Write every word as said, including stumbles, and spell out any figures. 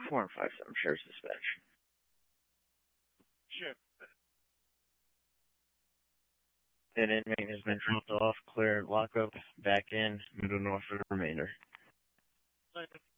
four and five seven sheriff's dispatch. Sure. That inmate has been dropped off, cleared lockup, back in, Middle North for the remainder. Second.